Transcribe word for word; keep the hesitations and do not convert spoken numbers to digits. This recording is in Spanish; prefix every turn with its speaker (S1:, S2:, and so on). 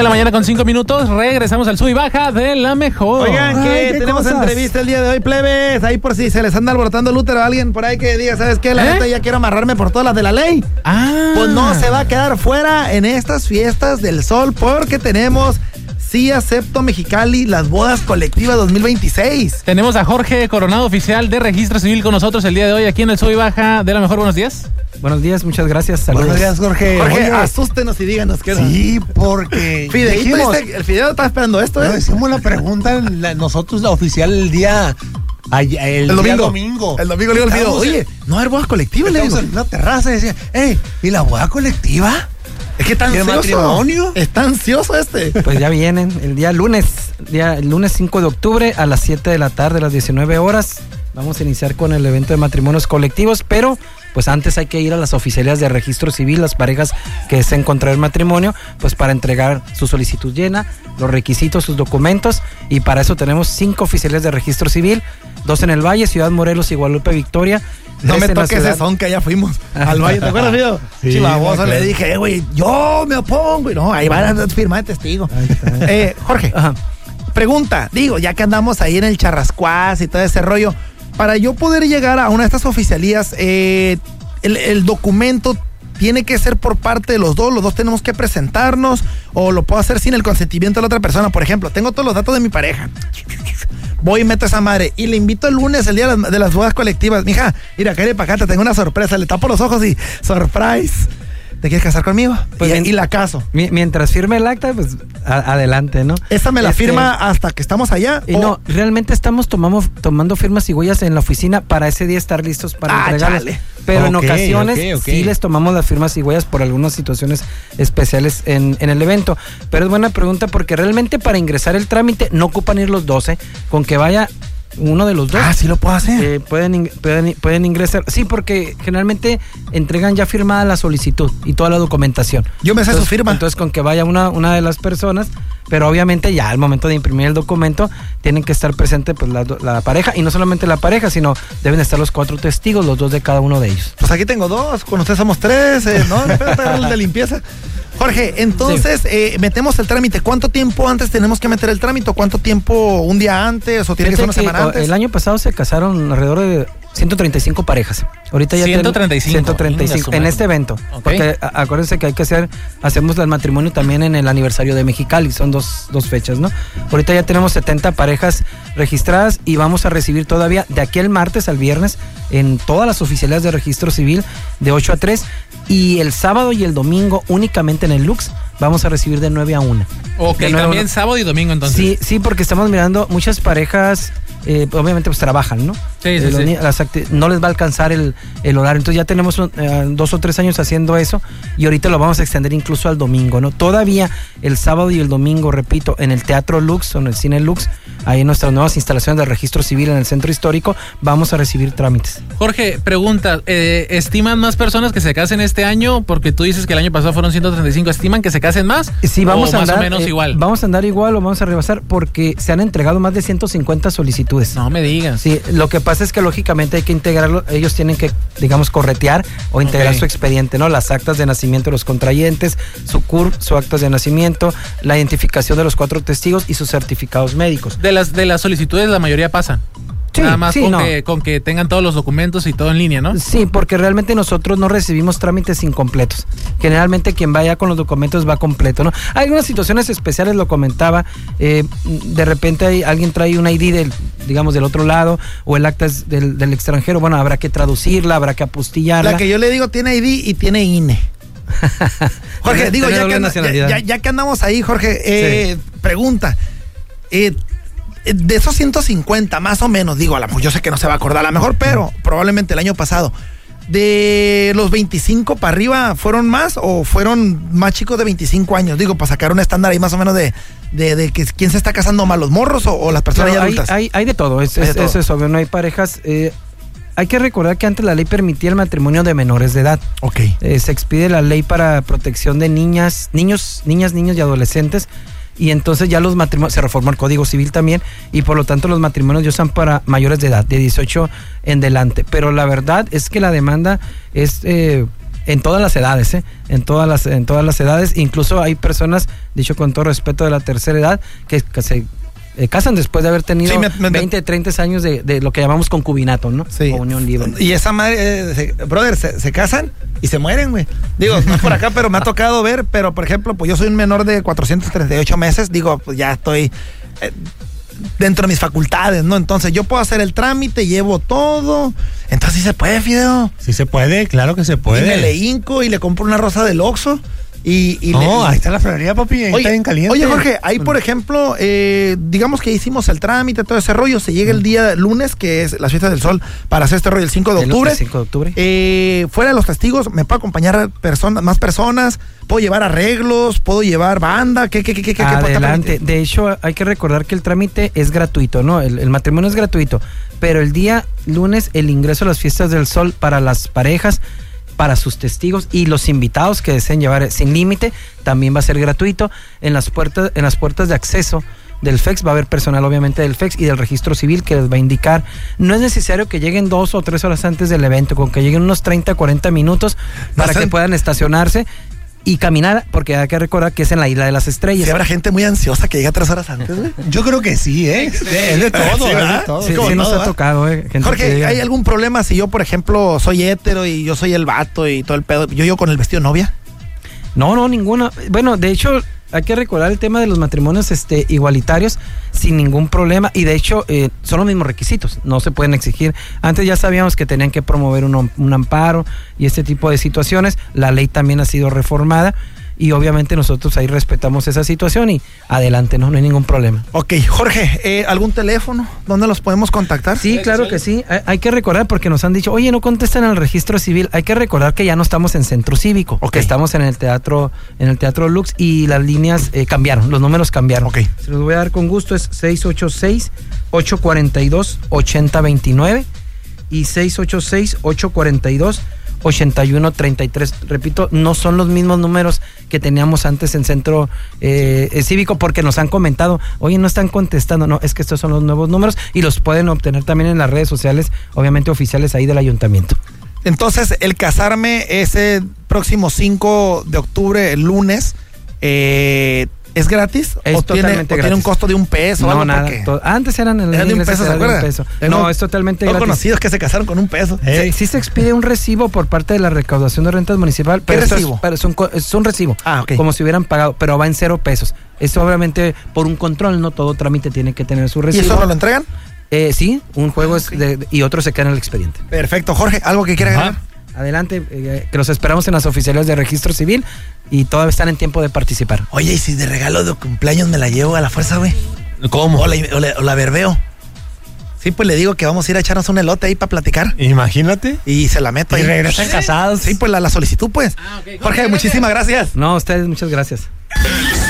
S1: de la mañana con cinco minutos. Regresamos al sub y baja de la mejor.
S2: Oigan, que Ay, tenemos cosas? entrevista el día de hoy, plebes. Ahí por si se les anda alborotando el útero a alguien por ahí que diga, ¿sabes qué? La ¿Eh? neta ya quiero amarrarme por todas las de la ley.
S1: Ah.
S2: Pues no se va a quedar fuera en estas fiestas del sol porque tenemos... Sí, acepto Mexicali, las bodas colectivas dos mil veintiséis.
S1: Tenemos a Jorge Coronado, oficial de Registro Civil, con nosotros el día de hoy aquí en el Sub y Baja de la Mejor. Buenos días.
S3: Buenos días, muchas gracias. Saludos.
S2: Buenos días, Jorge. Jorge, Oye, asústenos y díganos qué.
S4: Sí, porque...
S2: Fideíto, dice, el Fideo estaba esperando esto, ¿eh?
S4: No, hicimos la pregunta, la, nosotros la oficial el día... Ay, el,
S2: el domingo.
S4: domingo.
S2: El domingo le digo al Fideo, oye, no hay bodas colectivas, le digo.
S4: En una terraza y decía, hey, ¿y la boda colectiva?
S2: Es que está ansioso.
S4: Matrimonio?
S2: Está ansioso este.
S3: Pues ya vienen, el día lunes, día, el lunes cinco de octubre a las siete de la tarde, a las diecinueve horas. Vamos a iniciar con el evento de matrimonios colectivos, pero pues antes hay que ir a las oficialías de registro civil, las parejas que deseen contraer matrimonio, pues para entregar su solicitud llena, los requisitos, sus documentos, y para eso tenemos cinco oficialías de registro civil, dos en el Valle, Ciudad Morelos y Guadalupe Victoria.
S2: No me toques ese son que ya fuimos al Valle, ¿te acuerdas, Fío?
S4: Sí,
S2: Chivaboso, le dije, güey, eh, yo me opongo, y no, ahí van a firmar de testigo. Eh, Jorge, Ajá. pregunta, digo, ya que andamos ahí en el Charrascuás y todo ese rollo, para yo poder llegar a una de estas oficialías, eh, el, el documento tiene que ser por parte de los dos, los dos tenemos que presentarnos, o lo puedo hacer sin el consentimiento de la otra persona. Por ejemplo, tengo todos los datos de mi pareja, voy y meto a esa madre y le invito el lunes, el día de las, de las bodas colectivas. Mija, mira, cállate para acá, te tengo una sorpresa. Le tapo los ojos y surprise. ¿Te quieres casar conmigo? Pues y, y la caso.
S3: Mientras firme el acta, pues a, adelante, ¿no?
S2: ¿Esta me la este, firma hasta que estamos allá?
S3: Y o... No, realmente estamos tomamos, tomando firmas y huellas en la oficina para ese día estar listos para
S2: ah,
S3: entregarles.
S2: Chale.
S3: Pero okay, en ocasiones
S4: okay, okay.
S3: sí les tomamos las firmas y huellas por algunas situaciones especiales en, en el evento. Pero es buena pregunta porque realmente para ingresar el trámite no ocupan ir los doce, con que vaya uno de los dos.
S2: Ah, sí lo puedo hacer.
S3: Eh, pueden, pueden, pueden ingresar. Sí, porque generalmente entregan ya firmada la solicitud y toda la documentación.
S2: Yo me sé su firma.
S3: Entonces, con que vaya una, una de las personas, pero obviamente ya al momento de imprimir el documento tienen que estar presente pues la, la pareja, y no solamente la pareja, sino deben estar los cuatro testigos, los dos de cada uno de ellos.
S2: Pues aquí tengo dos, con ustedes somos tres, eh, ¿no? Espérate, el de limpieza. Jorge, entonces sí. eh, metemos el trámite. ¿Cuánto tiempo antes tenemos que meter el trámite? ¿Cuánto tiempo, un día antes o tiene Fíjate que ser una semana antes?
S3: El año pasado se casaron alrededor de ciento treinta y cinco parejas. Ahorita ya
S1: ciento treinta y cinco.
S3: ciento treinta y cinco en este evento. Okay. Porque a, acuérdense que hay que hacer, hacemos el matrimonio también en el aniversario de Mexicali, son dos, dos fechas, ¿no? Ahorita ya tenemos setenta parejas registradas y vamos a recibir todavía de aquí al martes al viernes en todas las oficialías de registro civil de ocho a tres, y el sábado y el domingo únicamente en el Lux vamos a recibir de nueve a una.
S1: Ok, también sábado y domingo entonces.
S3: Sí, sí, porque estamos mirando muchas parejas, eh, obviamente pues trabajan, ¿no?
S1: Sí, sí,
S3: eh,
S1: sí.
S3: Las acti- no les va a alcanzar el, el horario, entonces ya tenemos uh, dos o tres años haciendo eso y ahorita lo vamos a extender incluso al domingo, ¿no? Todavía el sábado y el domingo, repito, en el Teatro Lux o en el Cine Lux, ahí en nuestras nuevas instalaciones de registro civil en el Centro Histórico, vamos a recibir trámites.
S1: Jorge, pregunta, eh, ¿estiman más personas que se casen este año? Porque tú dices que el año pasado fueron ciento treinta y cinco, ¿estiman que se casen más?
S3: Sí, vamos
S1: o
S3: a andar,
S1: más o menos
S3: eh,
S1: igual.
S3: Vamos a andar igual o vamos a rebasar porque se han entregado más de ciento cincuenta solicitudes.
S1: No me digas.
S3: Sí, lo que pasa es que lógicamente hay que integrarlo, ellos tienen que, digamos, corretear o integrar okay. su expediente, ¿no? Las actas de nacimiento de los contrayentes, su C U R, su actas de nacimiento, la identificación de los cuatro testigos y sus certificados médicos.
S1: De las, de las solicitudes la mayoría pasan. Sí, Nada más
S3: sí,
S1: con,
S3: no.
S1: que, con que tengan todos los documentos y todo en línea, ¿no?
S3: Sí, porque realmente nosotros no recibimos trámites incompletos. Generalmente quien vaya con los documentos va completo, ¿no? Hay algunas situaciones especiales, lo comentaba, eh, de repente hay, alguien trae un I D del, digamos, del otro lado, o el acta es del, del extranjero, bueno, habrá que traducirla, habrá que apostillarla.
S2: La que yo le digo tiene I D y tiene I N E. Jorge, digo, ya que, anda, ya, ya, ya que andamos ahí, Jorge, eh, sí. pregunta, eh, de esos ciento cincuenta, más o menos, digo, yo sé que no se va a acordar a lo mejor, pero probablemente el año pasado, de los veinticinco para arriba, ¿fueron más o fueron más chicos de veinticinco años? Digo, para sacar un estándar ahí más o menos de, de, de que quién se está casando más, los morros o, o las personas
S3: pero
S2: ya
S3: hay,
S2: adultas.
S3: Hay, hay de todo, es,
S2: hay
S3: es,
S2: de todo.
S3: Eso es obvio, no hay parejas. Eh, hay que recordar que antes la ley permitía el matrimonio de menores de edad.
S2: Ok.
S3: Eh, se expide la ley para protección de niñas, niños, niñas, niños y adolescentes. Y entonces ya los matrimonios, se reformó el Código Civil también, y por lo tanto los matrimonios ya son para mayores de edad, de dieciocho en delante. Pero la verdad es que la demanda es eh, En todas las edades, ¿eh? En todas las, en todas las edades. Incluso hay personas, dicho con todo respeto, de la tercera edad, que, que se eh, casan después de haber tenido sí, me, me, veinte, treinta años de, de lo que llamamos concubinato, ¿no?
S2: Sí.
S3: O unión libre.
S2: Y esa madre, eh, se, brother, se, se casan y se mueren, güey. Digo, no es por acá, pero me ha tocado ver, pero por ejemplo, pues yo soy un menor de cuatrocientos treinta y ocho meses, digo, pues ya estoy... Eh, dentro de mis facultades, ¿no? Entonces yo puedo hacer el trámite, llevo todo. Entonces sí se puede, Fideo.
S4: Sí se puede, claro que se puede.
S2: Y me le hinco y le compro una rosa del Oxxo. Y, y
S4: no,
S2: le,
S4: ahí está la florería, papi, ahí
S2: oye,
S4: está bien caliente.
S2: Oye, Jorge, ahí por ejemplo, eh, digamos que hicimos el trámite, todo ese rollo, se llega el día lunes, que es la fiesta del sol, para hacer este rollo el cinco de octubre.
S3: El cinco de octubre.
S2: Eh, fuera de los testigos, ¿me puedo acompañar personas, más personas? ¿Puedo llevar arreglos? ¿Puedo llevar banda? ¿Qué, qué, qué, qué, qué
S3: Adelante. De hecho, hay que recordar que el trámite es gratuito, ¿no? El, el matrimonio es gratuito, pero el día lunes, el ingreso a las fiestas del sol para las parejas, para sus testigos y los invitados que deseen llevar sin límite, también va a ser gratuito. En las puertas, en las puertas de acceso del F E X va a haber personal obviamente del F E X y del registro civil que les va a indicar. No es necesario que lleguen dos o tres horas antes del evento, con que lleguen unos treinta, cuarenta minutos para que puedan estacionarse y caminar, porque hay que recordar que es en la Isla de las Estrellas.
S2: ¿Sí habrá gente muy ansiosa que llega tres horas antes, güey?
S4: Yo creo que sí, ¿eh? Es de todo,
S2: sí,
S4: es de todo.
S3: Sí, sí nos ha tocado, ¿eh? Gente
S2: Jorge, ¿hay algún problema si yo, por ejemplo, soy hétero y yo soy el vato y todo el pedo? ¿Yo yo con el vestido de novia?
S3: No, no, ninguna. Bueno, de hecho, hay que recordar el tema de los matrimonios este, igualitarios sin ningún problema, y de hecho eh, son los mismos requisitos, no se pueden exigir. Antes ya sabíamos que tenían que promover un, un amparo y este tipo de situaciones. La ley también ha sido reformada y obviamente nosotros ahí respetamos esa situación y adelante, no, no hay ningún problema.
S2: Ok, Jorge, eh, ¿algún teléfono? ¿Dónde los podemos contactar?
S3: Sí, claro que sí. Hay, hay que recordar, porque nos han dicho, oye, no contestan al registro civil. Hay que recordar que ya no estamos en Centro Cívico, okay. Que estamos en el teatro, en el Teatro Lux, y las líneas eh, cambiaron, los números cambiaron.
S2: Okay.
S3: Se los voy a dar con gusto, es seis ocho seis, ocho cuatro dos, ocho cero dos nueve y seis ocho seis, ocho cuatro dos, ochenta y uno treinta y tres. Repito, no son los mismos números que teníamos antes en Centro eh, Cívico, porque nos han comentado, oye, no están contestando. No, es que estos son los nuevos números y los pueden obtener también en las redes sociales, obviamente oficiales ahí del ayuntamiento.
S2: Entonces, el casarme ese próximo cinco de octubre, el lunes, eh, ¿es gratis?
S3: Es
S2: ¿O,
S3: totalmente
S2: tiene,
S3: gratis.
S2: ¿O tiene un costo de un peso?
S3: No,
S2: algo
S3: nada.
S2: porque...
S3: To- antes eran en el
S2: ¿Eran de un peso, se acuerdan?
S3: No, es totalmente gratis.
S2: conocidos que se casaron con un peso.
S3: Sí, sí se expide un recibo por parte de la recaudación de rentas municipal.
S2: ¿Qué
S3: pero
S2: recibo?
S3: Es, pero es, un, es un recibo.
S2: Ah, ok.
S3: Como si hubieran pagado, pero va en cero pesos. Esto obviamente por un control, no todo trámite tiene que tener su recibo.
S2: ¿Y eso no lo entregan?
S3: Eh, sí, un juego
S2: Ah,
S3: es
S2: okay.
S3: de, y otro se queda en el expediente.
S2: Perfecto. Jorge, ¿algo que quiera agregar?
S3: Adelante, eh, que los esperamos en las oficiales de registro civil y todavía están en tiempo de participar.
S2: Oye, ¿y si de regalo de cumpleaños me la llevo a la fuerza, güey?
S4: ¿Cómo?
S2: O la, o, la, o la verbeo. Sí, pues le digo que vamos a ir a echarnos un elote ahí para platicar.
S4: Imagínate.
S2: Y se la meto
S4: Y
S2: ahí.
S4: regresan casados.
S2: Sí, pues la, la solicitud, pues.
S1: Ah, okay.
S2: Jorge, muchísimas gracias.
S3: No, a ustedes, muchas gracias.